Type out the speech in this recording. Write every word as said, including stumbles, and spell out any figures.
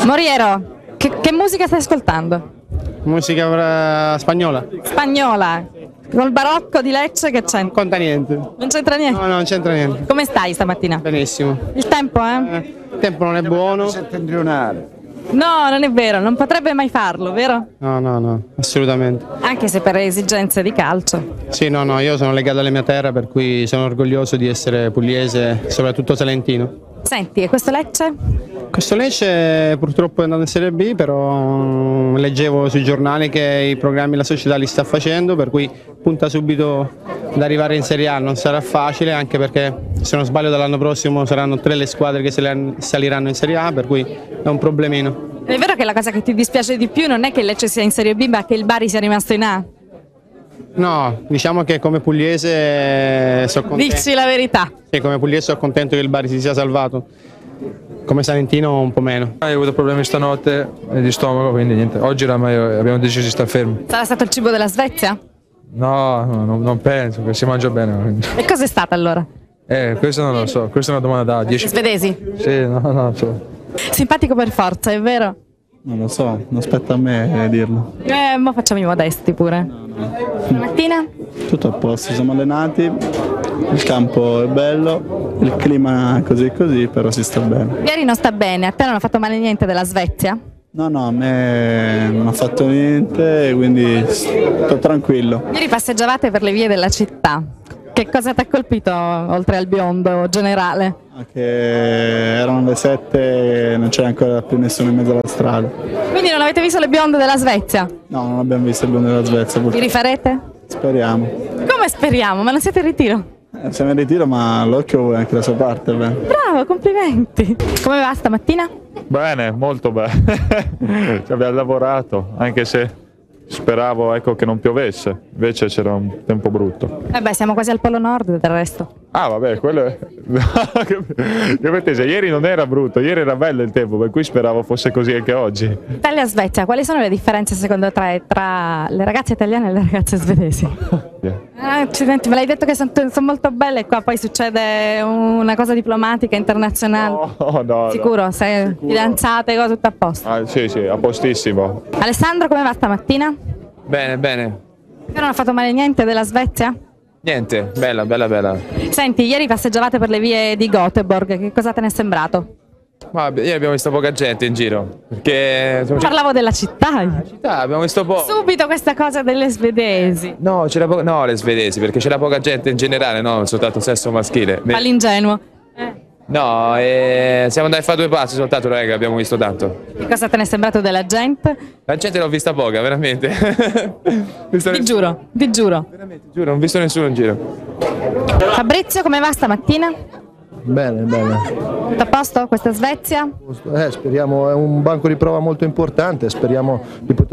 Moriero, che, che musica stai ascoltando? Musica eh, spagnola. Spagnola, col barocco di Lecce che c'entra? Non conta niente. Non c'entra niente? No, no, non c'entra niente. Come stai stamattina? Benissimo. Il tempo, eh? Eh, il tempo non è buono. Settentrionale. No, non è vero, non potrebbe mai farlo, vero? No, no, no, assolutamente. Anche se per esigenze di calcio. Sì, no, no, io sono legato alla mia terra, per cui sono orgoglioso di essere pugliese, soprattutto salentino. Senti, e questo Lecce? Questo Lecce purtroppo è andato in Serie B, però mm, leggevo sui giornali che i programmi la società li sta facendo, per cui punta subito ad arrivare in Serie A. Non sarà facile, anche perché se non sbaglio dall'anno prossimo saranno tre le squadre che saliranno in Serie A, per cui è un problemino. È vero che la cosa che ti dispiace di più non è che il Lecce sia in Serie B, ma che il Bari sia rimasto in A? No, diciamo che come pugliese sono contento. Dici la verità. Sì, come pugliese sono contento che il Bari si sia salvato. Come salentino un po' meno. Hai avuto problemi stanotte di stomaco, quindi niente. Oggi era meglio, abbiamo deciso di stare fermi. Sarà stato il cibo della Svezia? No, no, no, non penso, che si mangia bene. Quindi. E cos'è stata allora? Eh, questo non lo so, questa è una domanda da dieci. Svedesi? Sì, no, no, so. Simpatico per forza, è vero? Non lo so, non aspetta a me dirlo. Eh, ma facciamo i modesti pure. No, no. Stamattina? Tutto a posto, siamo allenati, il campo è bello, il clima è così così, però si sta bene. Ieri non sta bene, a te non ha fatto male niente della Svezia? No, no, a me non ha fatto niente, quindi sto tranquillo. Ieri passeggiavate per le vie della città. Che cosa ti ha colpito oltre al biondo generale? Che erano le sette e non c'era ancora più nessuno in mezzo alla strada. Quindi non avete visto le bionde della Svezia? No, non abbiamo visto il buon della Svezia. Vi rifarete? Speriamo. Come speriamo? Ma non siete in ritiro? Eh, siamo in ritiro, ma l'occhio vuole anche la sua parte. Beh. Bravo, complimenti. Come va stamattina? Bene, molto bene. Ci abbiamo lavorato, anche se speravo ecco, che non piovesse, invece c'era un tempo brutto. Eh beh, siamo quasi al Polo Nord del resto. Ah vabbè, quello è... Io pretese, ieri non era brutto, ieri era bello il tempo, per cui speravo fosse così anche oggi. Italia-Svezia, quali sono le differenze secondo te tra le ragazze italiane e le ragazze svedesi? Yeah. Ah, accidenti, me l'hai detto che sono son molto belle e qua poi succede una cosa diplomatica internazionale. No, no, Sicuro? no. Sei Sicuro. fidanzate, cose tutto a posto. Ah, sì, sì, a postissimo. Alessandro, come va stamattina? Bene, bene. Te non ha fatto male niente della Svezia? Niente, bella, bella, bella. Senti, ieri passeggiavate per le vie di Göteborg, che cosa te ne è sembrato? Ma ieri abbiamo visto poca gente in giro, perché... insomma, c'è- Parlavo della città. la città, abbiamo visto poco. Subito questa cosa delle svedesi. No, c'era po- no, le svedesi, perché c'era poca gente in generale, no, soltanto sesso maschile. Me- All'ingenuo. No, e siamo andati a fare due passi soltanto, raga, abbiamo visto tanto. Che cosa te ne è sembrato della gente? La gente l'ho vista poca, veramente. Visto Ti nessuno- giuro, ti giuro. Veramente, giuro, non ho visto nessuno in giro. Fabrizio, come va stamattina? Bene, bene. Tutto a posto? Questa Svezia? Eh, speriamo, è un banco di prova molto importante, speriamo di poter